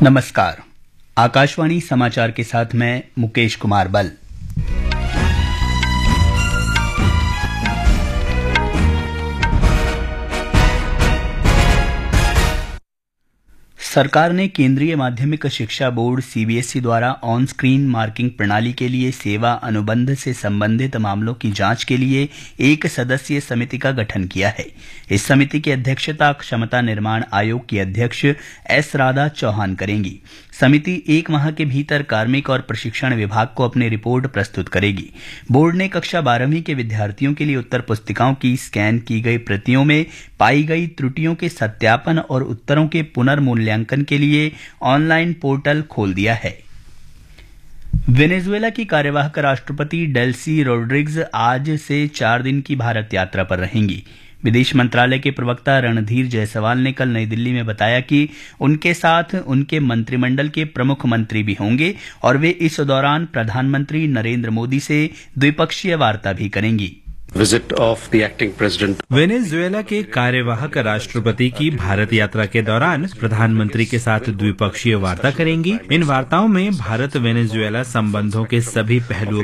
नमस्कार। आकाशवाणी समाचार के साथ मैं मुकेश कुमार बल। सरकार ने केंद्रीय माध्यमिक शिक्षा बोर्ड सीबीएसई द्वारा ऑन स्क्रीन मार्किंग प्रणाली के लिए सेवा अनुबंध से संबंधित मामलों की जांच के लिए एक सदस्यीय समिति का गठन किया है। इस समिति की अध्यक्षता क्षमता निर्माण आयोग की अध्यक्ष एस राधा चौहान करेंगी। समिति 1 माह के भीतर कार्मिक और प्रशिक्षण विभाग को अपनी रिपोर्ट प्रस्तुत करेगी। बोर्ड ने कक्षा 12वीं के विद्यार्थियों के लिए उत्तर पुस्तिकाओं की स्कैन की गई प्रतियों में पाई गई त्रुटियों के सत्यापन और उत्तरों के पुनर्मूल्यांकन के लिए ऑनलाइन पोर्टल खोल दिया है। वेनेजुएला की कार्यवाहक राष्ट्रपति डेल्सी रोड्रिग्स आज से 4 दिन की भारत यात्रा पर रहेंगी। विदेश मंत्रालय के प्रवक्ता रणधीर जायसवाल ने कल नई दिल्ली में बताया कि उनके साथ उनके मंत्रिमंडल के प्रमुख मंत्री भी होंगे और वे इस दौरान प्रधानमंत्री नरेंद्र मोदी से द्विपक्षीय वार्ता भी करेंगी। Visit of the acting president. Venezuela के कार्यवाहक राष्ट्रपति की भारत यात्रा के दौरान प्रधानमंत्री के साथ द्विपक्षीय वार्ता करेंगी। इन वार्ताओं में भारत वेनेजुएला संबंधों के सभी पहलुओं